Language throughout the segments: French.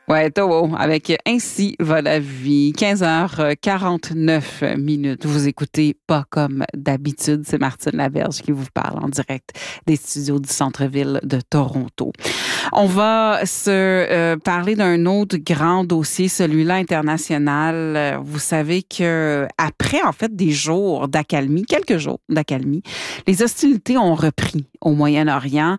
Ouais, Toho, avec Ainsi va la vie. 15h49. Vous écoutez Pas comme d'habitude. C'est Martine Laberge qui vous parle en direct des studios du centre-ville de Toronto. On va se parler d'un autre grand dossier, celui-là international. Vous savez que après, en fait, des jours d'accalmie, quelques jours d'accalmie, les hostilités ont repris au Moyen-Orient.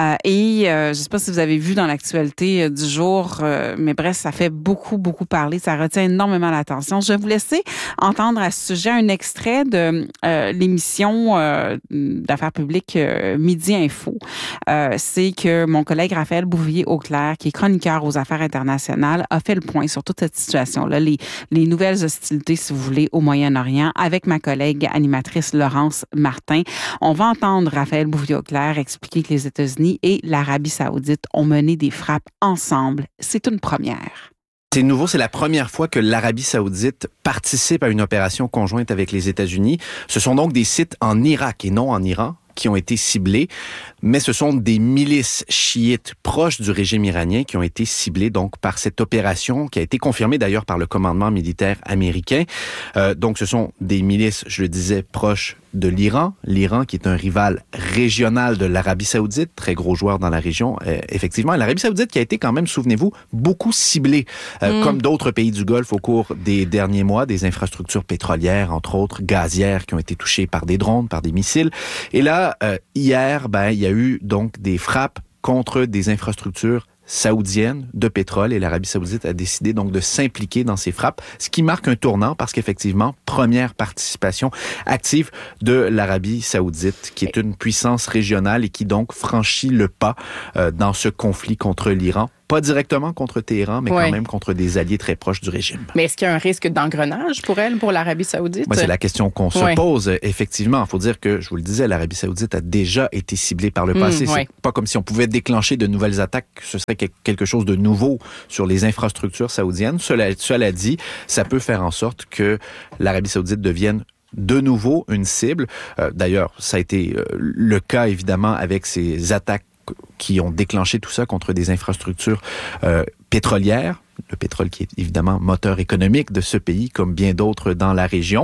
Je ne sais pas si vous avez vu dans l'actualité du jour, mais bref, ça fait beaucoup parler. Ça retient énormément l'attention. Je vais vous laisser entendre à ce sujet un extrait de l'émission d'affaires publiques Midi Info. C'est que mon collègue Raphaël Bouvier-Auclair, qui est chroniqueur aux affaires internationales, a fait le point sur toute cette situation-là, les nouvelles hostilités, si vous voulez, au Moyen-Orient, avec ma collègue animatrice Laurence Martin. On va entendre Raphaël Bouvier-Auclair expliquer que les États-Unis et l'Arabie saoudite ont mené des frappes ensemble. C'est une première. C'est nouveau, c'est la première fois que l'Arabie saoudite participe à une opération conjointe avec les États-Unis. Ce sont donc des sites en Irak et non en Iran qui ont été ciblés, mais ce sont des milices chiites proches du régime iranien qui ont été ciblées donc par cette opération qui a été confirmée d'ailleurs par le commandement militaire américain. Donc ce sont des milices, je le disais, proches de l'Iran qui est un rival régional de l'Arabie saoudite, très gros joueur dans la région, effectivement. Et l'Arabie saoudite qui a été quand même, souvenez-vous, beaucoup ciblée, comme d'autres pays du Golfe au cours des derniers mois, des infrastructures pétrolières, entre autres gazières, qui ont été touchées par des drones, par des missiles. Et là, hier, il y a eu donc des frappes contre des infrastructures saoudienne de pétrole et l'Arabie saoudite a décidé donc de s'impliquer dans ces frappes, ce qui marque un tournant parce qu'effectivement, première participation active de l'Arabie saoudite qui est une puissance régionale et qui donc franchit le pas dans ce conflit contre l'Iran. Pas directement contre Téhéran, mais quand même contre des alliés très proches du régime. Mais est-ce qu'il y a un risque d'engrenage pour elle, pour l'Arabie saoudite? C'est la question qu'on se pose. Effectivement, il faut dire que, je vous le disais, l'Arabie saoudite a déjà été ciblée par le passé. C'est pas comme si on pouvait déclencher de nouvelles attaques. Ce serait quelque chose de nouveau sur les infrastructures saoudiennes. Cela dit, ça peut faire en sorte que l'Arabie saoudite devienne de nouveau une cible. D'ailleurs, ça a été le cas, évidemment, avec ces attaques qui ont déclenché tout ça contre des infrastructures pétrolières. Le pétrole qui est évidemment moteur économique de ce pays, comme bien d'autres dans la région.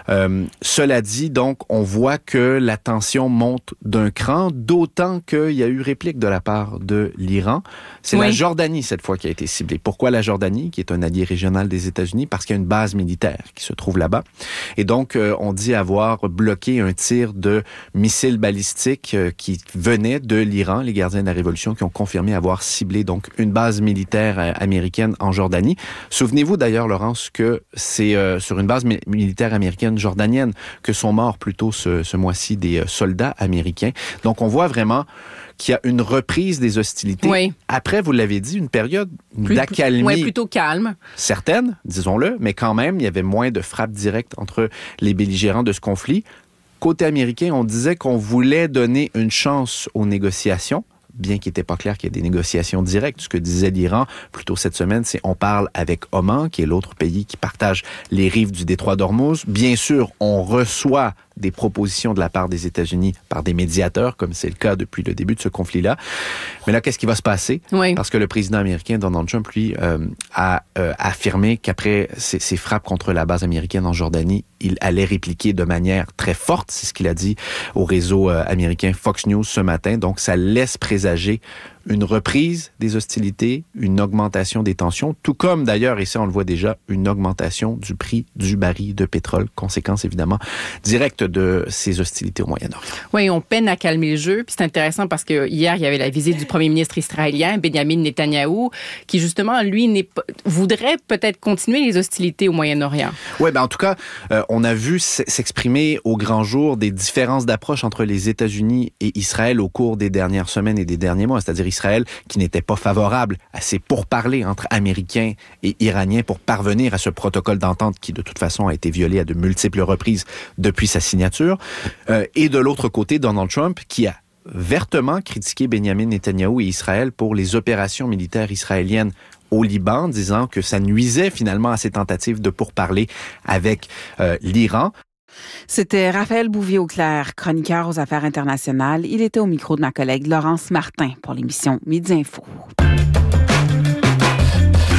Cela dit, donc, on voit que la tension monte d'un cran, d'autant qu'il y a eu réplique de la part de l'Iran. C'est la Jordanie, cette fois, qui a été ciblée. Pourquoi la Jordanie, qui est un allié régional des États-Unis? Parce qu'il y a une base militaire qui se trouve là-bas. Et donc, on dit avoir bloqué un tir de missiles balistiques qui venait de l'Iran, les gardiens de la Révolution, qui ont confirmé avoir ciblé donc une base militaire américaine en Jordanie. Souvenez-vous d'ailleurs, Laurence, que c'est sur une base militaire américaine jordanienne que sont morts plutôt ce mois-ci des soldats américains. Donc on voit vraiment qu'il y a une reprise des hostilités. Oui. Après, vous l'avez dit, une période d'accalmie. Oui, plutôt calme. Certaine, disons-le, mais quand même, il y avait moins de frappes directes entre les belligérants de ce conflit. Côté américain, on disait qu'on voulait donner une chance aux négociations, bien qu'il n'était pas clair qu'il y ait des négociations directes. Ce que disait l'Iran plus tôt cette semaine, c'est on parle avec Oman, qui est l'autre pays qui partage les rives du détroit d'Ormuz. Bien sûr, on reçoit des propositions de la part des États-Unis par des médiateurs, comme c'est le cas depuis le début de ce conflit-là. Mais là, qu'est-ce qui va se passer? Parce que le président américain, Donald Trump, lui, a affirmé qu'après ces frappes contre la base américaine en Jordanie, il allait répliquer de manière très forte. C'est ce qu'il a dit au réseau américain Fox News ce matin. Donc, ça laisse présager une reprise des hostilités, une augmentation des tensions, tout comme d'ailleurs, et ça on le voit déjà, une augmentation du prix du baril de pétrole, conséquence évidemment directe de ces hostilités au Moyen-Orient. Oui, on peine à calmer le jeu, puis c'est intéressant parce que hier, il y avait la visite du premier ministre israélien, Benjamin Netanyahou, qui justement, lui, voudrait peut-être continuer les hostilités au Moyen-Orient. Oui, en tout cas, on a vu s'exprimer au grand jour des différences d'approche entre les États-Unis et Israël au cours des dernières semaines et des derniers mois, c'est-à-dire Israël qui n'était pas favorable à ces pourparlers entre Américains et Iraniens pour parvenir à ce protocole d'entente qui, de toute façon, a été violé à de multiples reprises depuis sa signature. Et de l'autre côté, Donald Trump qui a vertement critiqué Benjamin Netanyahou et Israël pour les opérations militaires israéliennes au Liban, disant que ça nuisait finalement à ses tentatives de pourparler avec l'Iran. C'était Raphaël Bouvier-Auclair, chroniqueur aux affaires internationales. Il était au micro de ma collègue Laurence Martin pour l'émission Midi Info.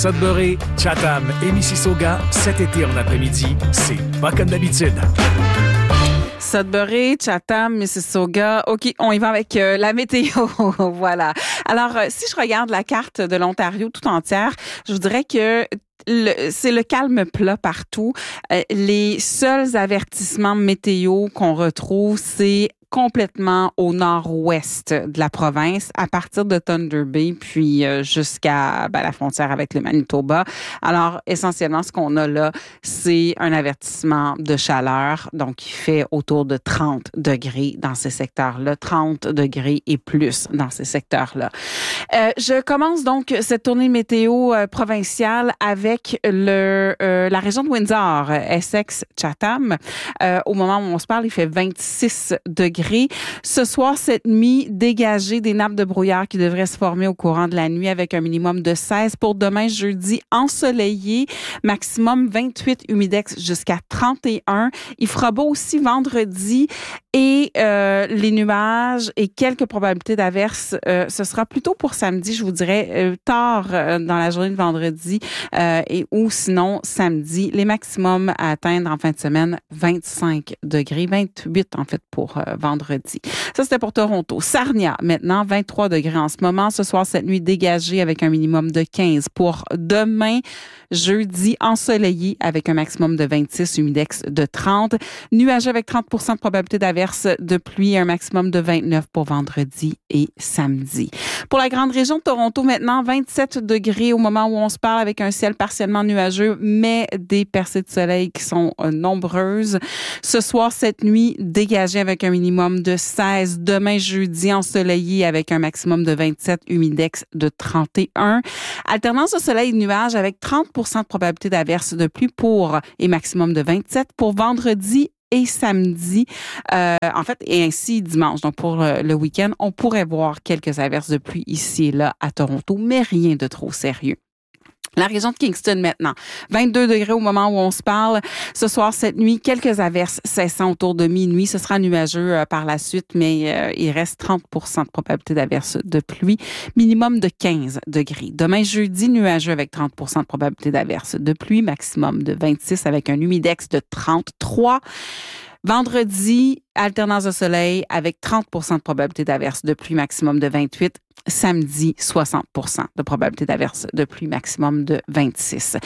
Sudbury, Chatham et Mississauga, cet été en après-midi, c'est pas comme d'habitude. Sudbury, Chatham, Mississauga. OK, on y va avec la météo. Voilà. Alors, si je regarde la carte de l'Ontario tout entière, je vous dirais que c'est le calme plat partout. Les seuls avertissements météo qu'on retrouve, c'est complètement au nord-ouest de la province, à partir de Thunder Bay, puis jusqu'à la frontière avec le Manitoba. Alors, essentiellement, ce qu'on a là, c'est un avertissement de chaleur, donc il fait autour de 30 degrés dans ces secteurs-là, 30 degrés et plus dans ces secteurs-là. Je commence donc cette tournée météo provinciale avec la région de Windsor, Essex, Chatham. Au moment où on se parle, il fait 26 degrés. Ce soir, cette nuit, dégagé des nappes de brouillard qui devraient se former au courant de la nuit avec un minimum de 16. Pour demain, jeudi, ensoleillé, maximum 28, humidex jusqu'à 31. Il fera beau aussi vendredi et les nuages et quelques probabilités d'averses, ce sera plutôt pour samedi, je vous dirais, tard dans la journée de vendredi ou sinon samedi. Les maximums à atteindre en fin de semaine, 25 degrés, 28 en fait pour vendredi. Ça, c'était pour Toronto. Sarnia, maintenant, 23 degrés en ce moment. Ce soir, cette nuit, dégagée avec un minimum de 15. Pour demain, jeudi, ensoleillé avec un maximum de 26, humidex de 30. Nuageux avec 30% de probabilité d'averse de pluie, un maximum de 29 pour vendredi et samedi. Pour la grande région de Toronto, maintenant, 27 degrés au moment où on se parle avec un ciel partiellement nuageux, mais des percées de soleil qui sont nombreuses. Ce soir, cette nuit, dégagée avec un minimum de 16. Demain, jeudi, ensoleillé avec un maximum de 27, humidex de 31. Alternance de soleil et de nuages avec 30% de probabilité d'averse de pluie et maximum de 27 pour vendredi et samedi, en fait, et ainsi dimanche. Donc, pour le week-end, on pourrait voir quelques averses de pluie ici et là à Toronto, mais rien de trop sérieux. La région de Kingston maintenant, 22 degrés au moment où on se parle. Ce soir, cette nuit, quelques averses cessant autour de minuit. Ce sera nuageux par la suite, mais il reste 30% de probabilité d'averse de pluie. Minimum de 15 degrés. Demain, jeudi, nuageux avec 30% de probabilité d'averse de pluie. Maximum de 26 avec un humidex de 33. Vendredi, alternance de soleil avec 30% de probabilité d'averse de pluie, maximum de 28. Samedi, 60% de probabilité d'averse de pluie, maximum de 26.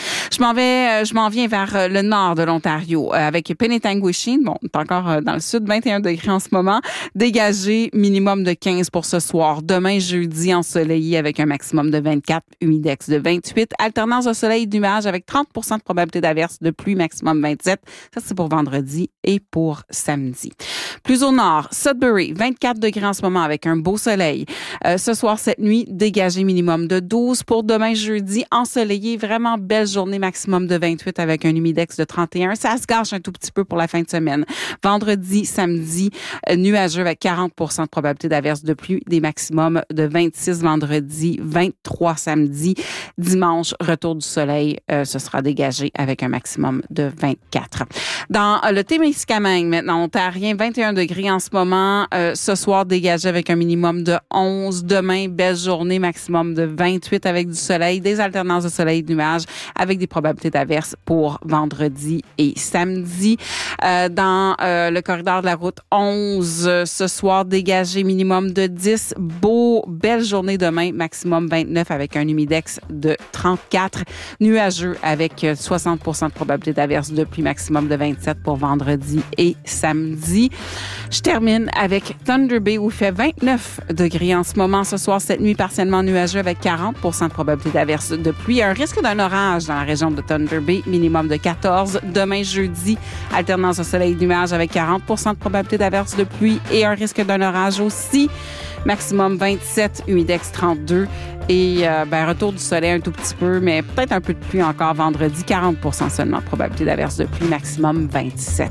Je m'en viens vers le nord de l'Ontario avec Penetanguishene. Bon, on est encore dans le sud, 21 degrés en ce moment. Dégagé, minimum de 15 pour ce soir. Demain, jeudi, ensoleillé avec un maximum de 24, humidex de 28. Alternance de soleil et de nuages avec 30% de probabilité d'averse de pluie, maximum 27. Ça, c'est pour vendredi et pour samedi. Plus au nord, Sudbury, 24 degrés en ce moment avec un beau soleil. Ce soir, cette nuit, dégagé minimum de 12. Pour demain, jeudi, ensoleillé, vraiment belle journée, maximum de 28 avec un humidex de 31. Ça se gâche un tout petit peu pour la fin de semaine. Vendredi, samedi, nuageux avec 40% de probabilité d'averse de pluie, des maximums de 26 vendredi, 23 samedi. Dimanche, retour du soleil, ce sera dégagé avec un maximum de 24. Dans le Témiscamingue, maintenant, ontarien, 21 degrés en ce moment. Ce soir, dégagé avec un minimum de 11. Demain, belle journée, maximum de 28 avec du soleil, des alternances de soleil et de nuages avec des probabilités d'averse pour vendredi et samedi. Dans le corridor de la route 11, ce soir, dégagé minimum de 10. Belle journée demain, maximum 29 avec un humidex de 34. Nuageux avec 60% de probabilité d'averse de pluie, maximum de 27 pour vendredi et samedi. Je termine avec Thunder Bay où il fait 29 degrés en ce moment. Ce soir, cette nuit, partiellement nuageux avec 40% de probabilité d'averse de pluie. Un risque d'un orage dans la région de Thunder Bay, minimum de 14. Demain, jeudi, alternance de soleil et de nuages avec 40% de probabilité d'averse de pluie et un risque d'un orage aussi. Maximum 27, humidex 32. Et retour du soleil un tout petit peu, mais peut-être un peu de pluie encore vendredi. 40% seulement de probabilité d'averse de pluie, maximum 27.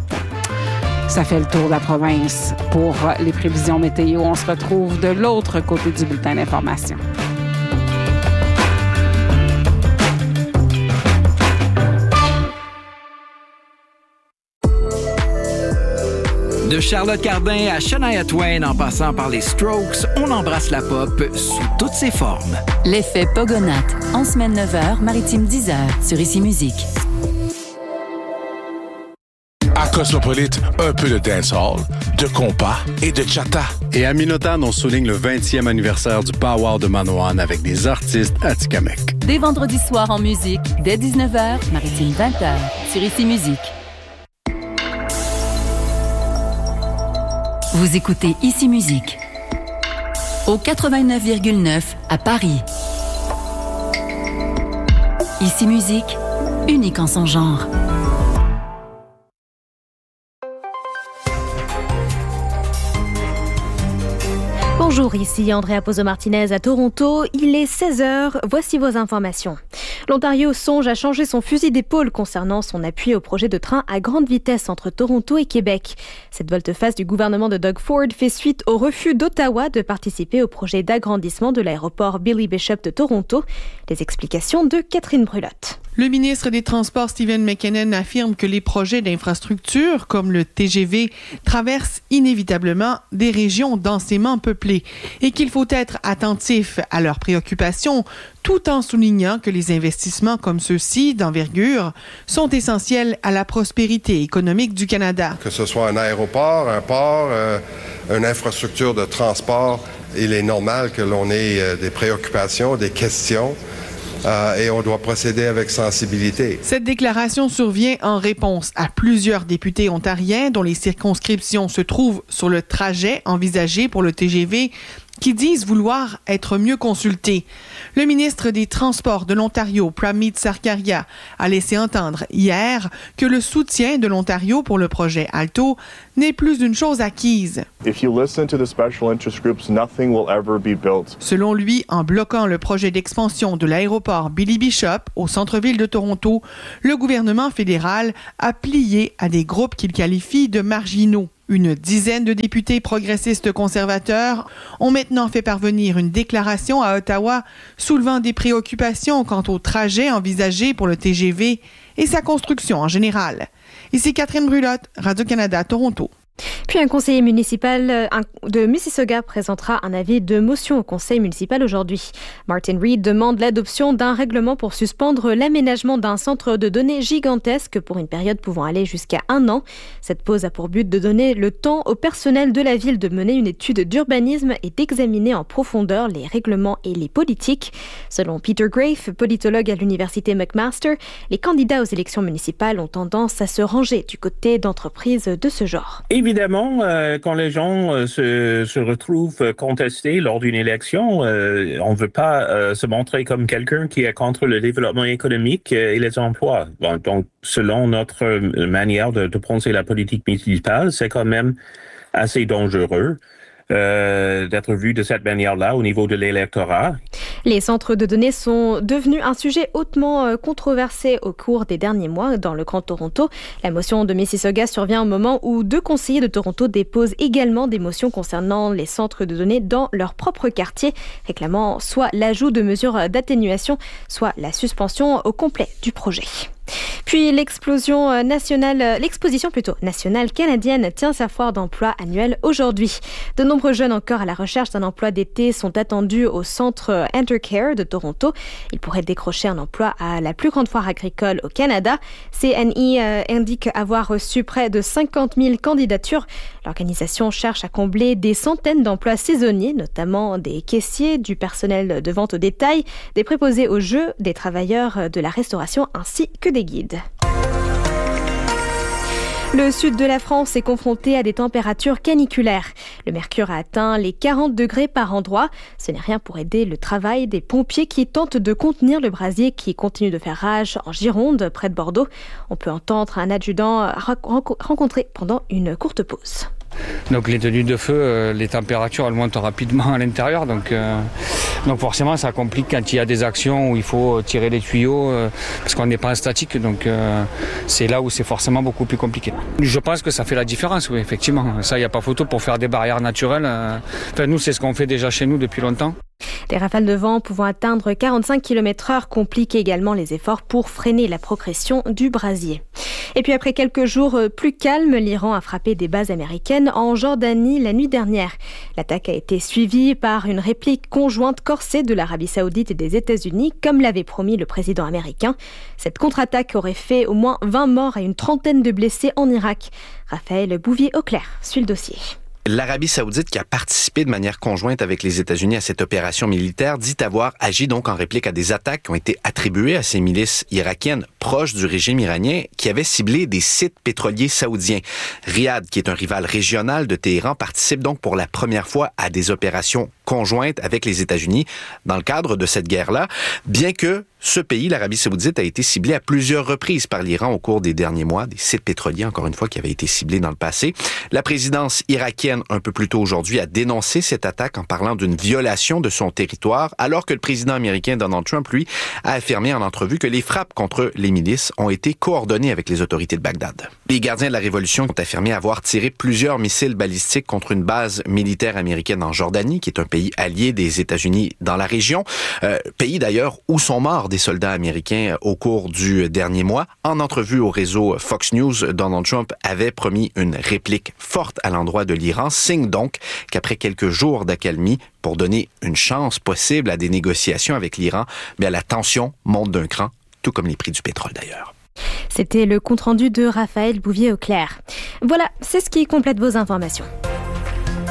Ça fait le tour de la province pour les prévisions météo. On se retrouve de l'autre côté du bulletin d'information. De Charlotte Cardin à Shania Twain, en passant par les Strokes, on embrasse la pop sous toutes ses formes. L'effet Pogonat, en semaine 9h, maritime 10h, sur Ici Musique. À Cosmopolite, un peu de dancehall, de compas et de chata. Et à Minotan, on souligne le 20e anniversaire du Powwow de Manoan avec des artistes atikamekw. Dès vendredi soir en musique, dès 19h, maritime 20h, sur Ici Musique. Vous écoutez Ici Musique au 89,9 à Paris. Ici Musique, unique en son genre. Bonjour, ici Andrea Pozo-Martinez à Toronto. Il est 16h, voici vos informations. L'Ontario songe à changer son fusil d'épaule concernant son appui au projet de train à grande vitesse entre Toronto et Québec. Cette volte-face du gouvernement de Doug Ford fait suite au refus d'Ottawa de participer au projet d'agrandissement de l'aéroport Billy Bishop de Toronto. Les explications de Catherine Brulotte. Le ministre des Transports, Stephen McKinnon, affirme que les projets d'infrastructure, comme le TGV, traversent inévitablement des régions densément peuplées et qu'il faut être attentif à leurs préoccupations, tout en soulignant que les investissements comme ceux-ci, d'envergure, sont essentiels à la prospérité économique du Canada. Que ce soit un aéroport, un port, une infrastructure de transport, il est normal que l'on ait des préoccupations, des questions. Et on doit procéder avec sensibilité. Cette déclaration survient en réponse à plusieurs députés ontariens dont les circonscriptions se trouvent sur le trajet envisagé pour le TGV qui disent vouloir être mieux consultés. Le ministre des Transports de l'Ontario, Pramit Sarkaria, a laissé entendre hier que le soutien de l'Ontario pour le projet Alto n'est plus une chose acquise. Selon lui, en bloquant le projet d'expansion de l'aéroport Billy Bishop au centre-ville de Toronto, le gouvernement fédéral a plié à des groupes qu'il qualifie de marginaux. Une dizaine de députés progressistes conservateurs ont maintenant fait parvenir une déclaration à Ottawa soulevant des préoccupations quant au trajet envisagé pour le TGV et sa construction en général. Ici Catherine Brulotte, Radio-Canada, Toronto. Puis un conseiller municipal de Mississauga présentera un avis de motion au conseil municipal aujourd'hui. Martin Reid demande l'adoption d'un règlement pour suspendre l'aménagement d'un centre de données gigantesque pour une période pouvant aller jusqu'à 1 an. Cette pause a pour but de donner le temps au personnel de la ville de mener une étude d'urbanisme et d'examiner en profondeur les règlements et les politiques. Selon Peter Grafe, politologue à l'université McMaster, les candidats aux élections municipales ont tendance à se ranger du côté d'entreprises de ce genre. Évidemment, quand les gens se retrouvent contestés lors d'une élection, on ne veut pas se montrer comme quelqu'un qui est contre le développement économique et les emplois. Bon, donc, selon notre manière de penser la politique municipale, c'est quand même assez dangereux d'être vu de cette manière-là au niveau de l'électorat. Les centres de données sont devenus un sujet hautement controversé au cours des derniers mois dans le Grand Toronto. La motion de Mississauga survient au moment où 2 conseillers de Toronto déposent également des motions concernant les centres de données dans leur propre quartier, réclamant soit l'ajout de mesures d'atténuation, soit la suspension au complet du projet. Puis l'exposition nationale canadienne tient sa foire d'emploi annuelle aujourd'hui. De nombreux jeunes encore à la recherche d'un emploi d'été sont attendus au centre Entercare de Toronto. Ils pourraient décrocher un emploi à la plus grande foire agricole au Canada. CNI indique avoir reçu près de 50 000 candidatures. L'organisation cherche à combler des centaines d'emplois saisonniers, notamment des caissiers, du personnel de vente au détail, des préposés aux jeux, des travailleurs de la restauration ainsi que des guides. Le sud de la France est confronté à des températures caniculaires. Le mercure a atteint les 40 degrés par endroit. Ce n'est rien pour aider le travail des pompiers qui tentent de contenir le brasier qui continue de faire rage en Gironde, près de Bordeaux. On peut entendre un adjudant rencontré pendant une courte pause. Donc les tenues de feu, les températures elles montent rapidement à l'intérieur, donc forcément ça complique quand il y a des actions où il faut tirer les tuyaux parce qu'on n'est pas en statique, donc c'est là où c'est forcément beaucoup plus compliqué. Je pense que ça fait la différence, oui, effectivement. Ça, il n'y a pas photo pour faire des barrières naturelles. Nous, c'est ce qu'on fait déjà chez nous depuis longtemps. Des rafales de vent pouvant atteindre 45 km/h compliquent également les efforts pour freiner la progression du brasier. Et puis après quelques jours plus calmes, l'Iran a frappé des bases américaines en Jordanie la nuit dernière. L'attaque a été suivie par une réplique conjointe corsée de l'Arabie Saoudite et des États-Unis, comme l'avait promis le président américain. Cette contre-attaque aurait fait au moins 20 morts et une trentaine de blessés en Irak. Raphaël Bouvier-Auclair suit le dossier. L'Arabie Saoudite, qui a participé de manière conjointe avec les États-Unis à cette opération militaire, dit avoir agi donc en réplique à des attaques qui ont été attribuées à ces milices irakiennes proches du régime iranien qui avaient ciblé des sites pétroliers saoudiens. Riyad, qui est un rival régional de Téhéran, participe donc pour la première fois à des opérations conjointes avec les États-Unis dans le cadre de cette guerre-là, bien que ce pays, l'Arabie Saoudite, a été ciblé à plusieurs reprises par l'Iran au cours des derniers mois, des sites pétroliers, encore une fois, qui avaient été ciblés dans le passé. La présidence irakienne, un peu plus tôt aujourd'hui, a dénoncé cette attaque en parlant d'une violation de son territoire, alors que le président américain Donald Trump, lui, a affirmé en entrevue que les frappes contre les milices ont été coordonnées avec les autorités de Bagdad. Les gardiens de la révolution ont affirmé avoir tiré plusieurs missiles balistiques contre une base militaire américaine en Jordanie, qui est un pays allié des États-Unis dans la région, pays d'ailleurs où sont morts des soldats américains au cours du dernier mois. En entrevue au réseau Fox News, Donald Trump avait promis une réplique forte à l'endroit de l'Iran, signe donc qu'après quelques jours d'accalmie, pour donner une chance possible à des négociations avec l'Iran, bien la tension monte d'un cran, tout comme les prix du pétrole d'ailleurs. C'était le compte-rendu de Raphaël Bouvier-Auclair. Voilà, c'est ce qui complète vos informations.